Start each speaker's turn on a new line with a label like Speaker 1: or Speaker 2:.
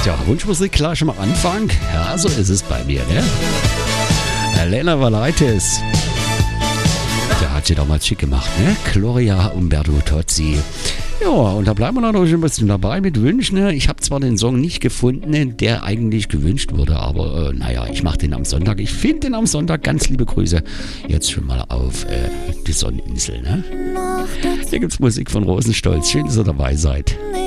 Speaker 1: Ja, Wunschmusik klar schon mal Anfang. Ja, so ist es bei mir, ne? Elena Valaitis. Der hat sie damals schick gemacht, ne? Gloria Umberto Tozzi. Ja, und da bleiben wir noch ein bisschen dabei mit Wünschen. Ne? Ich habe zwar den Song nicht gefunden, der eigentlich gewünscht wurde, aber naja, ich mache den am Sonntag. Ich finde den am Sonntag. Ganz liebe Grüße jetzt schon mal auf die Sonneninsel. Ne? Hier gibt's Musik von Rosenstolz. Schön, dass ihr dabei seid.